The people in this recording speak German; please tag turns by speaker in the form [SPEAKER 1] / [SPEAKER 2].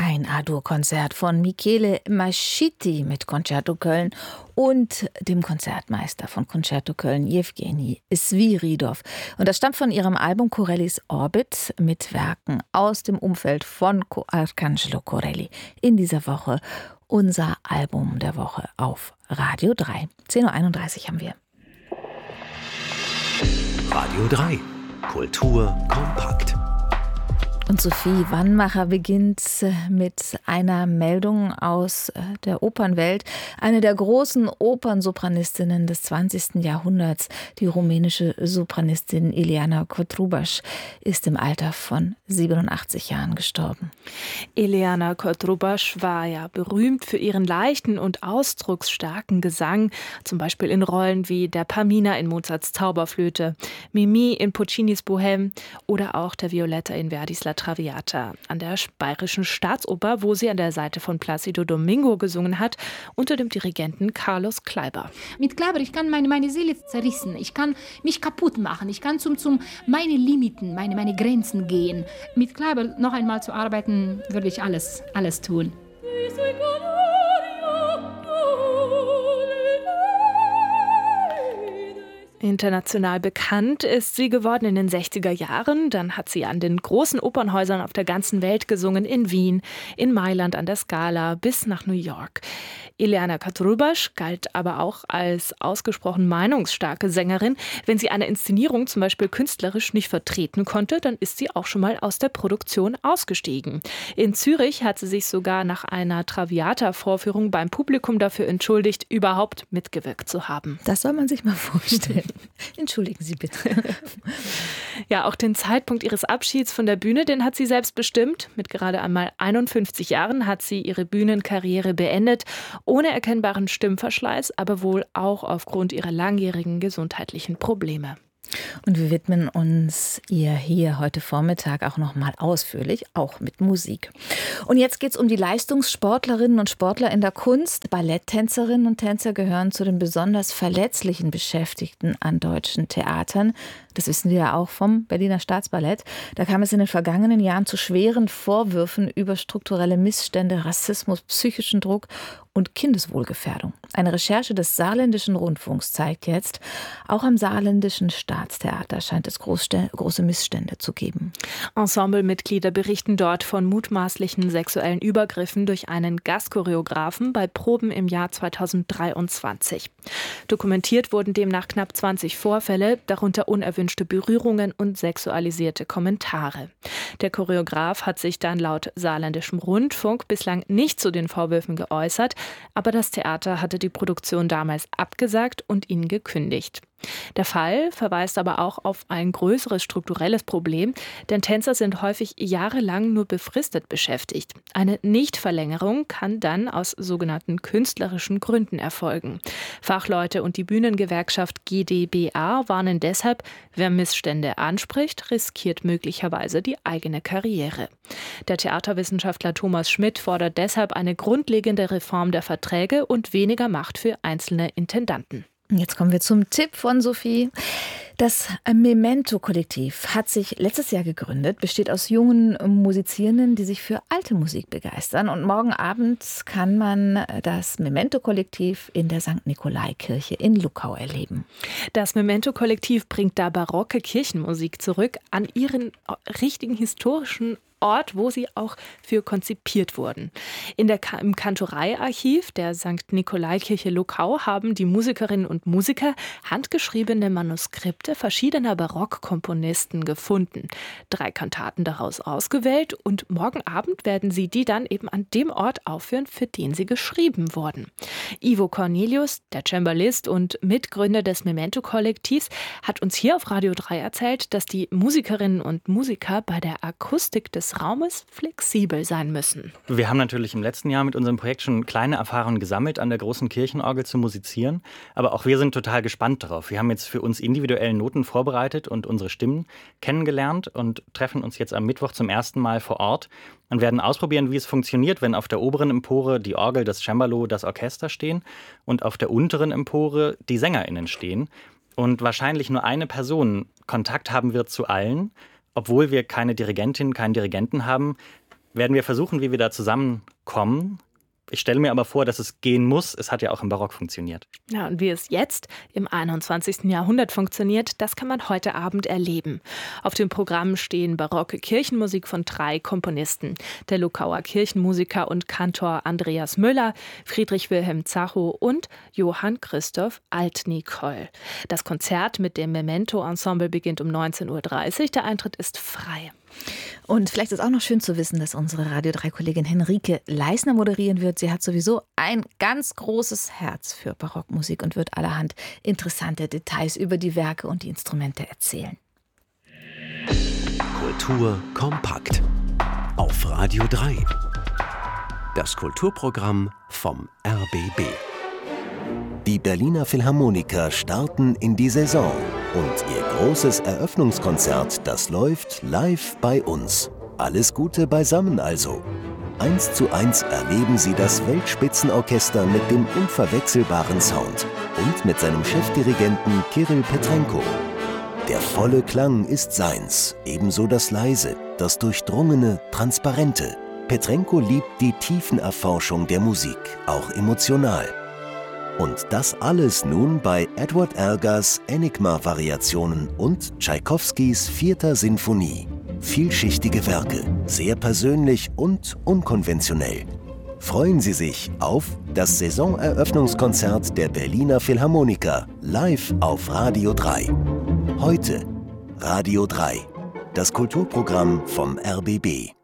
[SPEAKER 1] Ein A-Dur-Konzert von Michele Mascitti mit Concerto Köln und dem Konzertmeister von Concerto Köln, Jewgeni Sviridov. Und das stammt von ihrem Album Corellis Orbit mit Werken aus dem Umfeld von Arcangelo Corelli. In dieser Woche unser Album der Woche auf Radio 3. 10.31 Uhr haben wir.
[SPEAKER 2] Radio 3. Kultur kompakt.
[SPEAKER 1] Und Sophie Wannmacher beginnt mit einer Meldung aus der Opernwelt. Eine der großen Opernsopranistinnen des 20. Jahrhunderts, die rumänische Sopranistin Ileana Cotrubas, ist im Alter von 87 Jahren gestorben.
[SPEAKER 3] Ileana Cotrubas war ja berühmt für ihren leichten und ausdrucksstarken Gesang, zum Beispiel in Rollen wie der Pamina in Mozarts Zauberflöte, Mimi in Puccinis Bohème oder auch der Violetta in Verdis La Traviata an der Bayerischen Staatsoper, wo sie an der Seite von Plácido Domingo gesungen hat, unter dem Dirigenten Carlos Kleiber.
[SPEAKER 4] Mit Kleiber, ich kann meine Seele zerrissen, ich kann mich kaputt machen, ich kann zum meine Limiten, meine Grenzen gehen. Mit Kleiber noch einmal zu arbeiten, würde ich alles tun.
[SPEAKER 3] International bekannt ist sie geworden in den 60er Jahren. Dann hat sie an den großen Opernhäusern auf der ganzen Welt gesungen, in Wien, in Mailand an der Scala bis nach New York. Ileana Cotrubas galt aber auch als ausgesprochen meinungsstarke Sängerin. Wenn sie eine Inszenierung zum Beispiel künstlerisch nicht vertreten konnte, dann ist sie auch schon mal aus der Produktion ausgestiegen. In Zürich hat sie sich sogar nach einer Traviata-Vorführung beim Publikum dafür entschuldigt, überhaupt mitgewirkt zu haben.
[SPEAKER 1] Das soll man sich mal vorstellen. Entschuldigen Sie bitte.
[SPEAKER 3] Ja, auch den Zeitpunkt ihres Abschieds von der Bühne, den hat sie selbst bestimmt. Mit gerade einmal 51 Jahren hat sie ihre Bühnenkarriere beendet, ohne erkennbaren Stimmverschleiß, aber wohl auch aufgrund ihrer langjährigen gesundheitlichen Probleme.
[SPEAKER 1] Und wir widmen uns ihr hier heute Vormittag auch noch mal ausführlich, auch mit Musik. Und jetzt geht es um die Leistungssportlerinnen und Sportler in der Kunst. Balletttänzerinnen und Tänzer gehören zu den besonders verletzlichen Beschäftigten an deutschen Theatern. Das wissen wir ja auch vom Berliner Staatsballett. Da kam es in den vergangenen Jahren zu schweren Vorwürfen über strukturelle Missstände, Rassismus, psychischen Druck und Kindeswohlgefährdung. Eine Recherche des Saarländischen Rundfunks zeigt jetzt, auch am Saarländischen Staatstheater scheint es große Missstände zu geben.
[SPEAKER 3] Ensemblemitglieder berichten dort von mutmaßlichen sexuellen Übergriffen durch einen Gastchoreografen bei Proben im Jahr 2023. Dokumentiert wurden demnach knapp 20 Vorfälle, darunter unerwünschte Berührungen und sexualisierte Kommentare. Der Choreograf hat sich dann laut Saarländischem Rundfunk bislang nicht zu den Vorwürfen geäußert, aber das Theater hatte die Produktion damals abgesagt und ihn gekündigt. Der Fall verweist aber auch auf ein größeres strukturelles Problem, denn Tänzer sind häufig jahrelang nur befristet beschäftigt. Eine Nichtverlängerung kann dann aus sogenannten künstlerischen Gründen erfolgen. Fachleute und die Bühnengewerkschaft GdBA warnen deshalb, wer Missstände anspricht, riskiert möglicherweise die eigene Karriere. Der Theaterwissenschaftler Thomas Schmidt fordert deshalb eine grundlegende Reform der Verträge und weniger Macht für einzelne Intendanten.
[SPEAKER 1] Jetzt kommen wir zum Tipp von Sophie. Das Memento-Kollektiv hat sich letztes Jahr gegründet, besteht aus jungen Musizierenden, die sich für alte Musik begeistern. Und morgen Abend kann man das Memento-Kollektiv in der St. Nikolai-Kirche in Luckau erleben.
[SPEAKER 3] Das Memento-Kollektiv bringt da barocke Kirchenmusik zurück an ihren richtigen historischen Ort, wo sie auch für konzipiert wurden. Im Kantoreiarchiv der St. Nikolai-Kirche Luckau haben die Musikerinnen und Musiker handgeschriebene Manuskripte verschiedener Barockkomponisten gefunden. 3 Kantaten daraus ausgewählt und morgen Abend werden sie die dann eben an dem Ort aufführen, für den sie geschrieben wurden. Ivo Cornelius, der Cembalist und Mitgründer des Memento-Kollektivs, hat uns hier auf Radio 3 erzählt, dass die Musikerinnen und Musiker bei der Akustik des Raumes flexibel sein müssen.
[SPEAKER 5] Wir haben natürlich im letzten Jahr mit unserem Projekt schon kleine Erfahrungen gesammelt, an der großen Kirchenorgel zu musizieren. Aber auch wir sind total gespannt darauf. Wir haben jetzt für uns individuelle Noten vorbereitet und unsere Stimmen kennengelernt und treffen uns jetzt am Mittwoch zum ersten Mal vor Ort und werden ausprobieren, wie es funktioniert, wenn auf der oberen Empore die Orgel, das Cembalo, das Orchester stehen und auf der unteren Empore die SängerInnen stehen. Und wahrscheinlich nur eine Person Kontakt haben wird zu allen, obwohl wir keine Dirigentin, keinen Dirigenten haben. werden wir versuchen, wie wir da zusammenkommen. Ich stelle mir aber vor, dass es gehen muss. Es hat ja auch im Barock funktioniert.
[SPEAKER 3] Ja, und wie es jetzt im 21. Jahrhundert funktioniert, das kann man heute Abend erleben. Auf dem Programm stehen barocke Kirchenmusik von 3 Komponisten. Der Luckauer Kirchenmusiker und Kantor Andreas Müller, Friedrich Wilhelm Zacho und Johann Christoph Altnikol. Das Konzert mit dem Memento-Ensemble beginnt um 19:30 Uhr. Der Eintritt ist frei.
[SPEAKER 1] Und vielleicht ist auch noch schön zu wissen, dass unsere Radio 3-Kollegin Henrike Leisner moderieren wird. Sie hat sowieso ein ganz großes Herz für Barockmusik und wird allerhand interessante Details über die Werke und die Instrumente erzählen.
[SPEAKER 2] Kultur kompakt auf Radio 3. Das Kulturprogramm vom RBB.
[SPEAKER 6] Die Berliner Philharmoniker starten in die Saison und ihr großes Eröffnungskonzert, das läuft live bei uns. Alles Gute beisammen also. 1:1 erleben Sie das Weltspitzenorchester mit dem unverwechselbaren Sound und mit seinem Chefdirigenten Kirill Petrenko. Der volle Klang ist seins, ebenso das leise, das durchdrungene, transparente. Petrenko liebt die Tiefenerforschung der Musik, auch emotional. Und das alles nun bei Edward Elgars Enigma-Variationen und Tschaikowskis 4. Sinfonie. Vielschichtige Werke, sehr persönlich und unkonventionell. Freuen Sie sich auf das Saisoneröffnungskonzert der Berliner Philharmoniker live auf Radio 3. Heute Radio 3, das Kulturprogramm vom RBB.